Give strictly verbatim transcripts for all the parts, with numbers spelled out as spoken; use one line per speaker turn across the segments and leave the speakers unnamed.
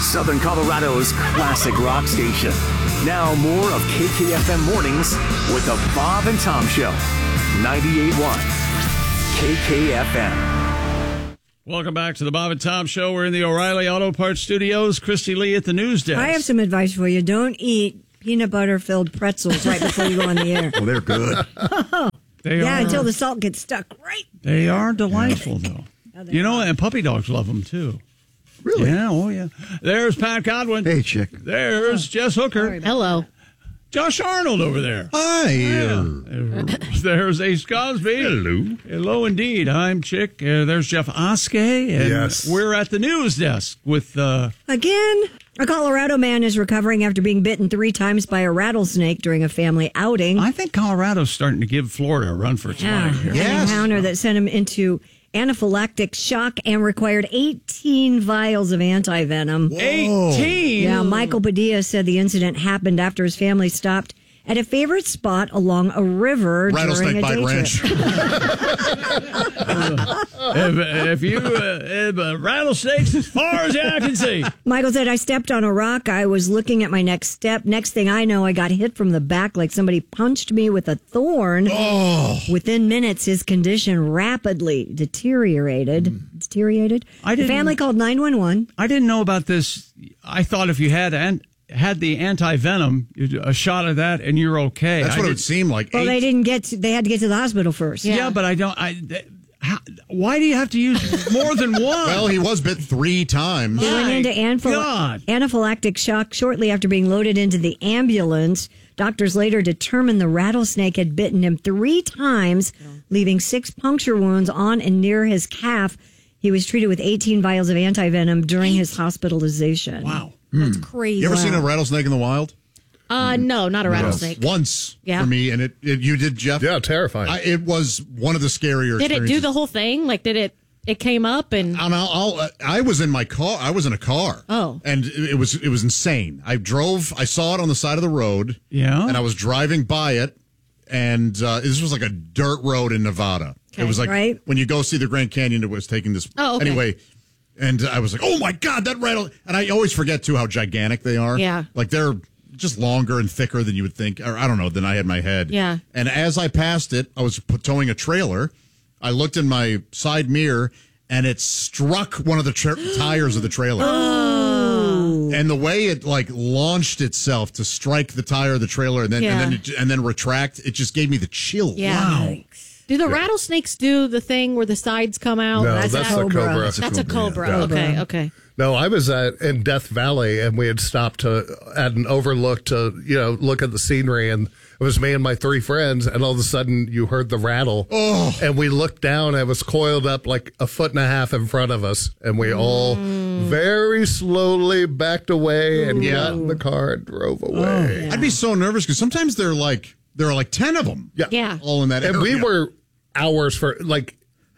Southern Colorado's classic rock station. Now more of K K F M Mornings with the Bob and Tom Show. ninety-eight point one K K F M.
Welcome back to the Bob and Tom Show. We're in the O'Reilly Auto Parts Studios. Christy Lee at the news desk.
I have some advice for you. Don't eat peanut butter filled pretzels right before you go on the air.
Oh, they're good.
They
yeah,
are,
until the salt gets stuck right.
They are delightful, though. You know, and puppy dogs love them, too.
Really?
Yeah, oh, yeah. There's Pat Godwin.
Hey, chick.
There's oh. Jess Hooker.
Hello.
Josh Arnold over there.
Hi.
Yeah. There's Ace Cosby.
Hello.
Hello, indeed. I'm Chick. Uh, there's Jeff Oskey. And
yes.
We're at the news desk with... Uh,
Again, a Colorado man is recovering after being bitten three times by a rattlesnake during a family outing.
I think Colorado's starting to give Florida a run for its
yeah.
money here.
An
Yes.
encounter that sent him into anaphylactic shock and required eighteen vials of antivenom.
eighteen?
Yeah, Michael Padilla said the incident happened after his family stopped at a favorite spot along a river during
Rattlesnake
a
Bite
day
Ranch.
trip.
if, if you uh, if, uh, rattlesnakes as far as I can see.
Michael said, I stepped on a rock. I was looking at my next step. Next thing I know, I got hit from the back like somebody punched me with a thorn.
Oh.
Within minutes, his condition rapidly deteriorated. Mm. Deteriorated.
I
the family called nine one one.
I didn't know about this. I thought if you had an, had the anti-venom, a shot of that, and you're okay.
That's
I
what
did,
it would seem like.
Well,
Eight.
they didn't get to, they had to get to the hospital first.
Yeah, but I don't. I. Th- how, why do you have to use more than one?
Well, he was bit three times.
He went into anaphyl-
God.
anaphylactic shock shortly after being loaded into the ambulance. Doctors later determined the rattlesnake had bitten him three times, leaving six puncture wounds on and near his calf. He was treated with eighteen vials of antivenom during his hospitalization.
Wow.
That's crazy.
You ever
Wow.
seen a rattlesnake in the wild?
Uh, no, not a rattlesnake.
Once
Yeah.
for me, and it, it you did, Jeff?
Yeah, terrifying.
I, it was one of the scarier
Did it do
experiences.
the whole thing? Like, did it, it came up and...
And I'll, I'll, uh, I was in my car. I was in a car.
Oh.
And it, it was it was insane. I drove. I saw it on the side of the road.
Yeah.
And I was driving by it, and uh, this was like a dirt road in Nevada.
Okay.
It was like
Right.
when you go see the Grand Canyon. It was taking this.
Oh, okay.
Anyway, and I was like, "Oh my God, that rattle!" And I always forget too how gigantic they are.
Yeah.
Like they're just longer and thicker than you would think, or I don't know, than I had in my head.
Yeah.
And as I passed it, I was p- towing a trailer. I looked in my side mirror, and it struck one of the tra- tires of the trailer.
Oh.
And the way it like launched itself to strike the tire of the trailer and then
Yeah.
and then it, and then retract, it just gave me the chill.
Yeah.
Wow.
Do the rattlesnakes do the thing where the sides come out?
No,
That's
that's,
a
the
cobra.
cobra.
That's
That's a cobra.
Yeah.
Okay, okay.
No, I was at, in Death Valley, and we had stopped to, at an overlook to, you know, look at the scenery, and it was me and my three friends, and all of a sudden you heard the rattle,
Oh.
and we looked down, and it was coiled up like a foot and a half in front of us, and we all very slowly backed away and got in the car and drove away.
I'd be so nervous because sometimes they're like there are like ten of them.
Yeah.
Yeah.
All in that
And
area.
we were hours for, like,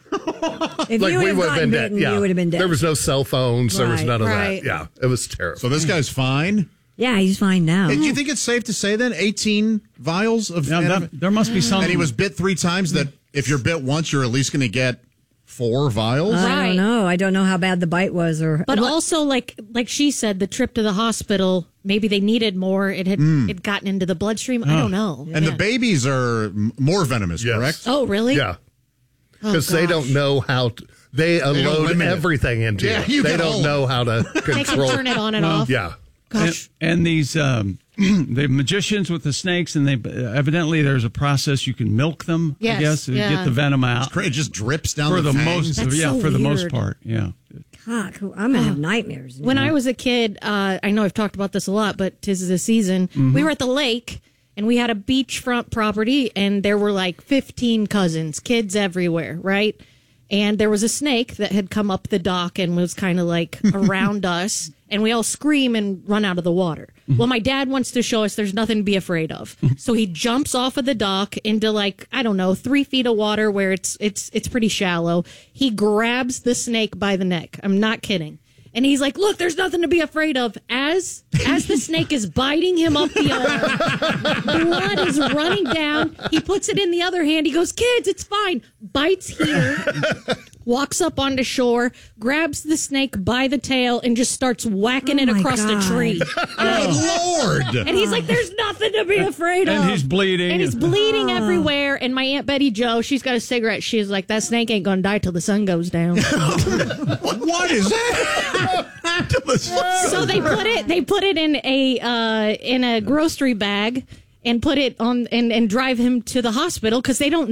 If
like
you
we
would have
would have
gotten
been
bitten,
dead. Yeah.
you would have been dead.
There was no cell phones. There was
Right,
none of
right.
that. Yeah. It was terrible.
So this guy's fine.
yeah, he's fine now.
Do you think it's safe to say then eighteen vials of
Now,
anti-
that, there must be some.
and he was bit three times that if you're bit once you're at least going to get four vials?
I
Right.
don't know. I don't know how bad the bite was, or
But also, like like she said, the trip to the hospital, maybe they needed more. It had it gotten into the bloodstream. I don't know.
And
Yeah.
the babies are m- more venomous,
Yes.
correct?
Oh, really?
Yeah.
Oh,
Because they
gosh.
don't know how to, they unload
limit it.
everything into
Yeah,
it.
you
They
get
don't
all-
know how to
They can
control.
turn it on and off.
Yeah.
and,
Gosh.
and these um, the magicians with the snakes, and they evidently there's a process you can milk them.
Yes,
I guess to
yeah.
get the venom out
It just drips down
for
the,
the
fangs.
most.
That's
yeah,
so
for the most
weird.
part. Yeah.
God, I'm gonna have nightmares.
When
now.
I was a kid, uh, I know I've talked about this a lot, but 'tis the season. We were at the lake, and we had a beachfront property, and there were like fifteen cousins, kids everywhere, right? And there was a snake that had come up the dock and was kind of like around us, and we all scream and run out of the water. Well, my dad wants to show us there's nothing to be afraid of, so he jumps off of the dock into like I don't know three feet of water where it's it's it's pretty shallow. He grabs the snake by the neck. I'm not kidding. And he's like, look, there's nothing to be afraid of. As as the snake is biting him up the arm, blood is running down. He puts it in the other hand. He goes, kids, it's fine. Bites here, walks up onto shore, grabs the snake by the tail, and just starts whacking
Oh
it
my
across
God.
the tree.
Oh, Lord.
And he's like, there's nothing to be afraid of.
And he's bleeding.
And he's bleeding everywhere. And my Aunt Betty Jo, she's got a cigarette. She's like, that snake ain't going to die till the sun goes down.
What is that?
So they put it they put it in a uh, in a grocery bag and put it on and, and drive him to the hospital because they don't